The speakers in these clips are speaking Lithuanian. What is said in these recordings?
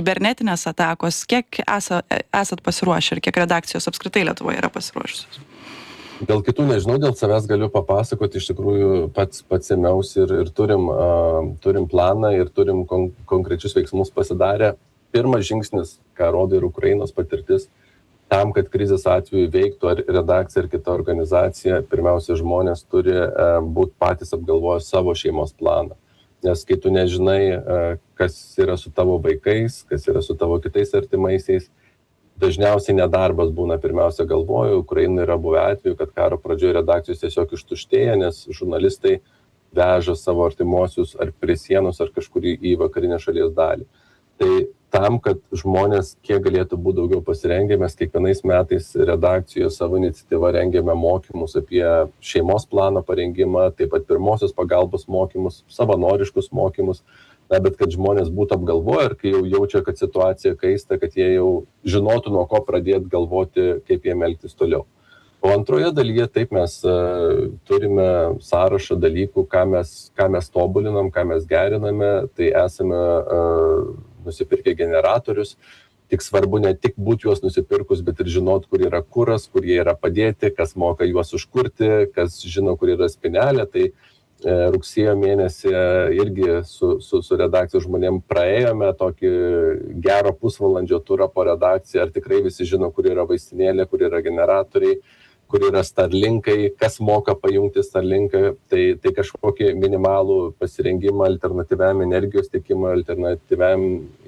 kibernetinės atakos. Kiek esat pasiruošę ir kiek redakcijos apskritai Lietuvoje yra pasiruošusios? Dėl kitų nežinau, dėl savęs galiu papasakoti, iš tikrųjų pats ėmiausi ir turim planą ir turim konkrečius veiksmus pasidarę. Pirmas žingsnis, ką rodo ir Ukrainos patirtis, tam, kad krizės atveju veiktų ar redakcija, ar kita organizacija, pirmiausia, žmonės turi būti patys apgalvoję savo šeimos planą. Nes kai tu nežinai, kas yra su tavo vaikais, kas yra su tavo kitais artimaisiais, dažniausiai nedarbas būna pirmiausia galvoju. Ukrainoje yra buvę atveju, kad karo pradžioje redakcijos tiesiog ištuštėja, nes žurnalistai veža savo artimuosius ar prie sienos, ar kažkur į vakarinę šalies dalį. Tai tam, kad žmonės kiek galėtų būti daugiau pasirengę, mes kiekvienais metais redakcijoje savo iniciatyvą rengiame mokymus apie šeimos plano parengimą, taip pat pirmosios pagalbos mokymus, savanoriškus mokymus. Na, bet kad žmonės būtų apgalvoję ir kai jau jaučia, kad situacija kaista, kad jie jau žinotų, nuo ko pradėti galvoti, kaip jiem elgtis toliau. O antroje dalyje taip mes turime sąrašą dalykų, ką mes tobulinam, ką mes geriname, tai esame nusipirkę generatorius. Tik svarbu ne tik būti juos nusipirkus, bet ir žinot, kur yra kuras, kur jie yra padėti, kas moka juos užkurti, kas žino, kur yra spinelė. Tai rugsėjo mėnesį irgi su redakcijos žmonėm praėjome tokį gero pusvalandžio turą po redakciją, ar tikrai visi žino, kur yra vaistinėlė, kur yra generatoriai, kur yra Starlinkai, kas moka pajungti Starlinką, tai kažkokį minimalų pasirengimą alternatyviam energijos tiekimui, alternatyviam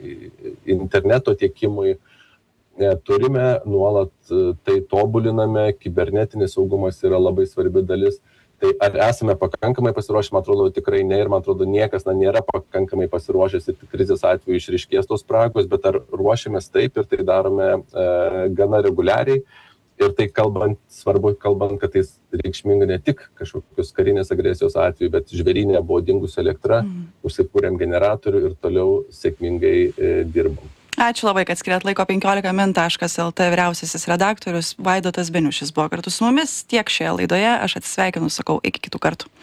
interneto tiekimui turime, nuolat tai tobuliname, kibernetinis saugumas yra labai svarbi dalis. Tai ar esame pakankamai pasiruošę, man atrodo, tikrai ne, ir man atrodo, niekas nėra pakankamai pasiruošęs ir krizės atveju išryškės tos spragos, bet ar ruošiamės taip ir tai darome gana reguliariai. Ir tai svarbu kalbant, kad tai reikšminga ne tik kažkokios karinės agresijos atveju, bet žvėrynė buvo dingusi elektra, užsikūrėm generatorių ir toliau sėkmingai dirbom. Ačiū labai, kad skiriat laiko 15min.lt vyriausiasis redaktorius Vaidotas Beniušis buvo kartu su mumis. Tiek šioje laidoje, aš atsisveikinu, sakau, iki kitų kartų.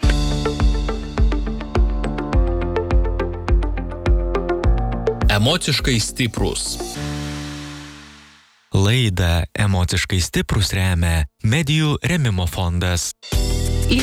Emociškai stiprus. Laidą Emociškai stiprus remia Medijų rėmimo fondas.